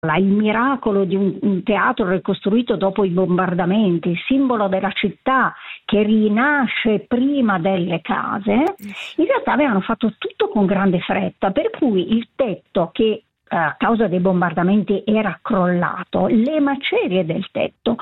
il miracolo di un teatro ricostruito dopo i bombardamenti, il simbolo della città che rinasce prima delle case, in realtà avevano fatto tutto con grande fretta, per cui il tetto che a causa dei bombardamenti era crollato, le macerie del tetto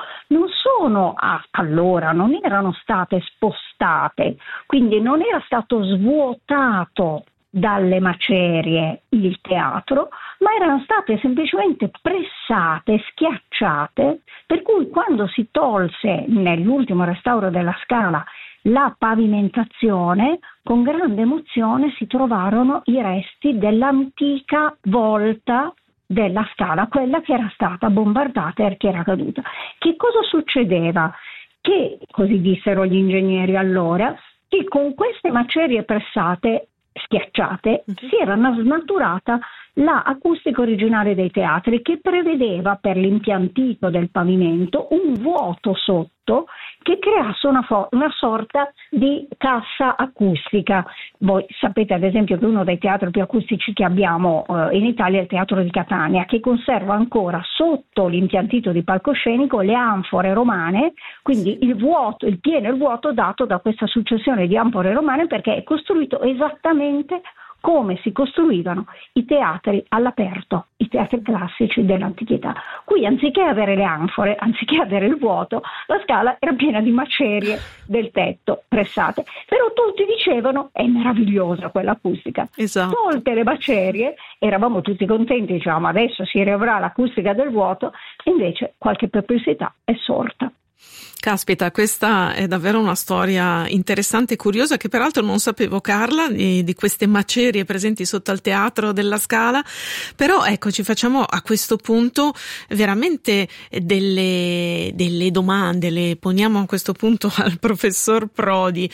allora non erano state spostate, quindi non era stato svuotato dalle macerie il teatro, ma erano state semplicemente pressate, schiacciate, per cui quando si tolse nell'ultimo restauro della Scala la pavimentazione, con grande emozione si trovarono i resti dell'antica volta della Scala, quella che era stata bombardata e che era caduta. Che cosa succedeva? Che, così dissero gli ingegneri allora, che con queste macerie pressate, schiacciate, si era snaturata la acustica originale dei teatri, che prevedeva per l'impiantito del pavimento un vuoto sotto che creasse una sorta di cassa acustica. Voi sapete ad esempio che uno dei teatri più acustici che abbiamo in Italia è il Teatro di Catania, che conserva ancora sotto l'impiantito di palcoscenico le anfore romane, quindi il pieno e il vuoto dato da questa successione di anfore romane, perché è costruito esattamente come si costruivano i teatri all'aperto, i teatri classici dell'antichità. Qui anziché avere le anfore, anziché avere il vuoto, la Scala era piena di macerie del tetto pressate. Però tutti dicevano è meravigliosa quell'acustica. Esatto. Tolte le macerie, eravamo tutti contenti, dicevamo adesso si riavrà l'acustica del vuoto, e invece qualche perplessità è sorta. Caspita, questa è davvero una storia interessante e curiosa, che peraltro non sapevo, Carla, di queste macerie presenti sotto al Teatro della Scala. Però ecco, ci facciamo a questo punto veramente delle domande, le poniamo a questo punto al professor Prodi.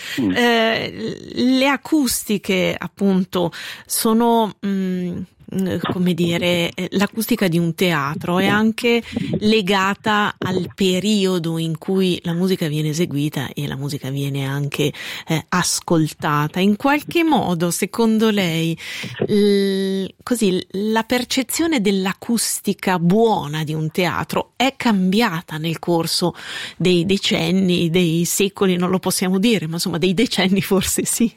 Le acustiche appunto sono come dire, l'acustica di un teatro è anche legata al periodo in cui la musica viene eseguita e la musica viene anche ascoltata. In qualche modo, secondo lei, così la percezione dell'acustica buona di un teatro è cambiata nel corso dei decenni, dei secoli, non lo possiamo dire, ma insomma dei decenni forse sì.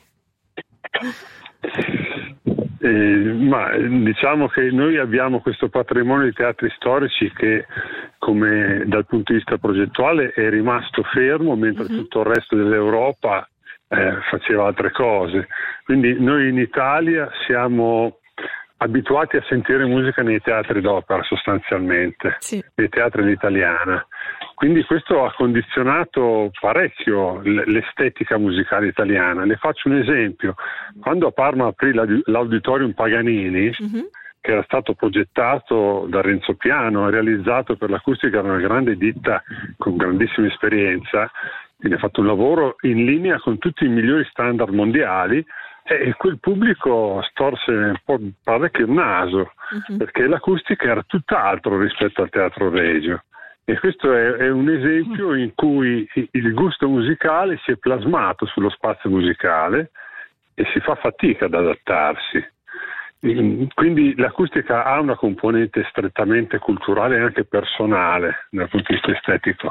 Ma diciamo che noi abbiamo questo patrimonio di teatri storici che, come dal punto di vista progettuale, è rimasto fermo, mentre tutto il resto dell'Europa faceva altre cose. Quindi noi in Italia siamo abituati a sentire musica nei teatri d'opera sostanzialmente, sì, nei teatri all'italiana. Quindi questo ha condizionato parecchio l'estetica musicale italiana. Le faccio un esempio. Quando a Parma aprì l'Auditorium Paganini, che era stato progettato da Renzo Piano e realizzato per l'acustica da una grande ditta con grandissima esperienza, quindi ha fatto un lavoro in linea con tutti i migliori standard mondiali, e quel pubblico storse un po' parecchio il naso, perché l'acustica era tutt'altro rispetto al Teatro Regio. E questo è un esempio in cui il gusto musicale si è plasmato sullo spazio musicale e si fa fatica ad adattarsi. Quindi l'acustica ha una componente strettamente culturale e anche personale dal punto di vista estetico.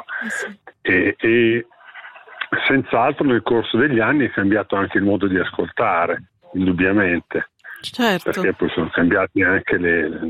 E senz'altro nel corso degli anni è cambiato anche il modo di ascoltare, indubbiamente. Certo. Perché poi sono cambiate anche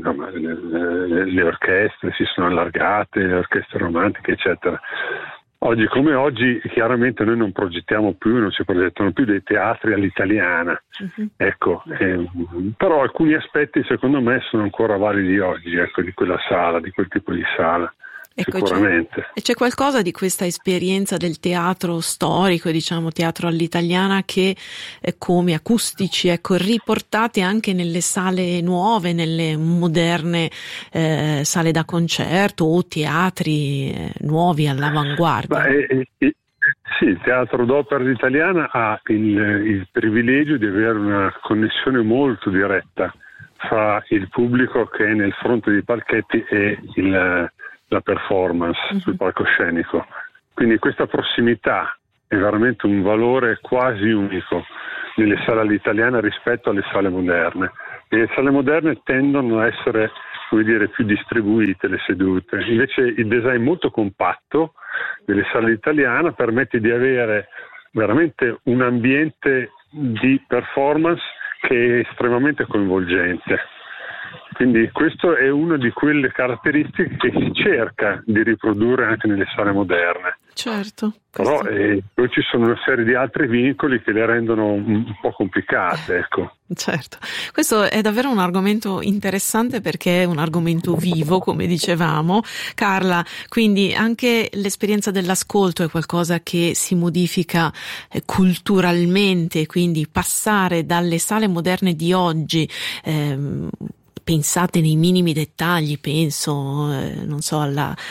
le orchestre, si sono allargate, le orchestre romantiche, eccetera. Oggi come oggi, chiaramente noi non progettiamo più, non si progettano più dei teatri all'italiana. Ecco, però alcuni aspetti secondo me sono ancora validi oggi, ecco, di quella sala, di quel tipo di sala. Ecco, sicuramente. C'è qualcosa di questa esperienza del teatro storico, diciamo teatro all'italiana, che come acustici, ecco, riportate anche nelle sale nuove, nelle moderne sale da concerto o teatri nuovi all'avanguardia? Sì, il teatro d'opera italiana ha il privilegio di avere una connessione molto diretta fra il pubblico che è nel fronte dei palchetti e la performance sul palcoscenico. Quindi questa prossimità è veramente un valore quasi unico nelle sale all'italiana rispetto alle sale moderne. E le sale moderne tendono a essere come dire, più distribuite le sedute. Invece il design molto compatto delle sale italiane permette di avere veramente un ambiente di performance che è estremamente coinvolgente. Quindi questo è una di quelle caratteristiche che si cerca di riprodurre anche nelle sale moderne. Certo. Però poi ci sono una serie di altri vincoli che le rendono un po' complicate, ecco. Certo, questo è davvero un argomento interessante perché è un argomento vivo, come dicevamo. Carla, quindi anche l'esperienza dell'ascolto è qualcosa che si modifica culturalmente, quindi passare dalle sale moderne di oggi, pensate nei minimi dettagli, penso, non so,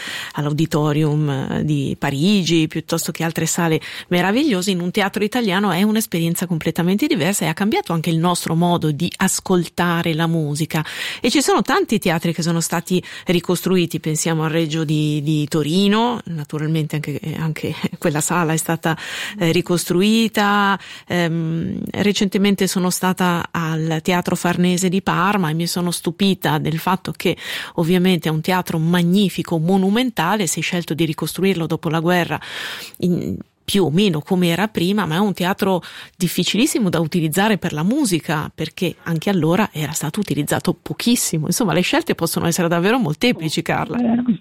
all'Auditorium di Parigi, piuttosto che altre sale meravigliose, in un teatro italiano è un'esperienza completamente diversa e ha cambiato anche il nostro modo di ascoltare la musica. E ci sono tanti teatri che sono stati ricostruiti, pensiamo al Regio di Torino, naturalmente anche quella sala è stata ricostruita, recentemente sono stata al Teatro Farnese di Parma e mi sono stupita del fatto che ovviamente è un teatro magnifico, monumentale, si è scelto di ricostruirlo dopo la guerra più o meno come era prima, ma è un teatro difficilissimo da utilizzare per la musica, perché anche allora era stato utilizzato pochissimo. Insomma, le scelte possono essere davvero molteplici, Carla.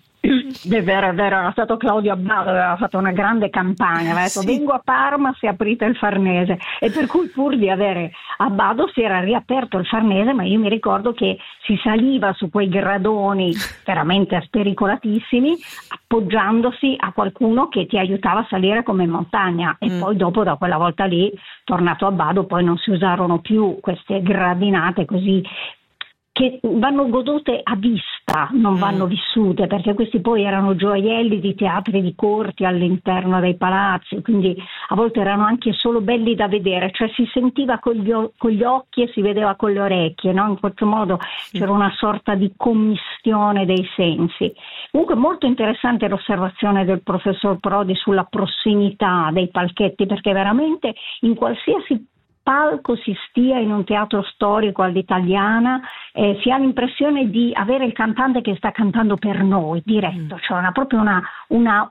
È vero, era stato Claudio Abbado, aveva fatto una grande campagna, aveva detto vengo a Parma se aprite il Farnese, e per cui pur di avere Abbado si era riaperto il Farnese, ma io mi ricordo che si saliva su quei gradoni veramente spericolatissimi appoggiandosi a qualcuno che ti aiutava a salire come in montagna, e poi dopo, da quella volta lì, tornato Abbado, poi non si usarono più queste gradinate così che vanno godute a vista, non vanno vissute, perché questi poi erano gioielli di teatri di corti all'interno dei palazzi, quindi a volte erano anche solo belli da vedere, cioè si sentiva con gli occhi e si vedeva con le orecchie, no? In questo modo c'era una sorta di commistione dei sensi. Comunque molto interessante l'osservazione del professor Prodi sulla prossimità dei palchetti, perché veramente in qualsiasi palco si stia in un teatro storico all'italiana, si ha l'impressione di avere il cantante che sta cantando per noi, diretto, cioè proprio una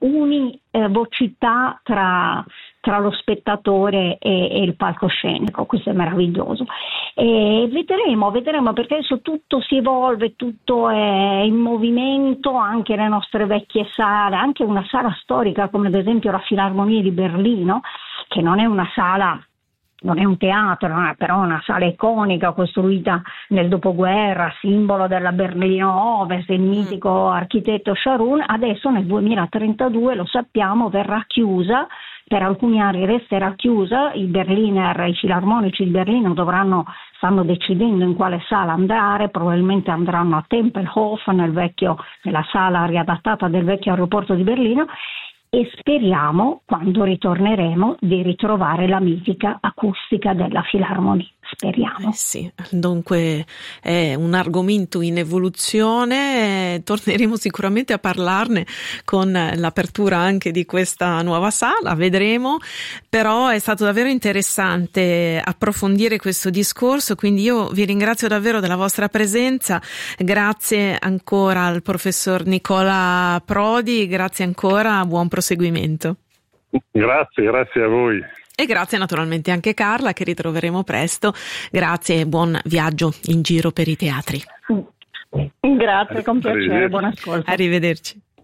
univocità tra lo spettatore e il palcoscenico. Questo è meraviglioso. E vedremo, perché adesso tutto si evolve, tutto è in movimento, anche le nostre vecchie sale, anche una sala storica come ad esempio la Filarmonia di Berlino, che non è una sala, non è un teatro, però è una sala iconica costruita nel dopoguerra, simbolo della Berlino Ovest, il mitico architetto Scharoun. Adesso nel 2032, lo sappiamo, verrà chiusa, per alcuni anni resterà chiusa. I filarmonici di Berlino stanno decidendo in quale sala andare, probabilmente andranno a Tempelhof, nella sala riadattata del vecchio aeroporto di Berlino, e speriamo, quando ritorneremo, di ritrovare la mitica acustica della Filarmonia. Speriamo. Sì, dunque è un argomento in evoluzione, torneremo sicuramente a parlarne con l'apertura anche di questa nuova sala, vedremo, però è stato davvero interessante approfondire questo discorso, quindi io vi ringrazio davvero della vostra presenza, grazie ancora al professor Nicola Prodi, grazie ancora, buon proseguimento. Grazie a voi. E grazie naturalmente anche Carla, che ritroveremo presto. Grazie e buon viaggio in giro per i teatri. Grazie, con piacere, buon ascolto. Arrivederci.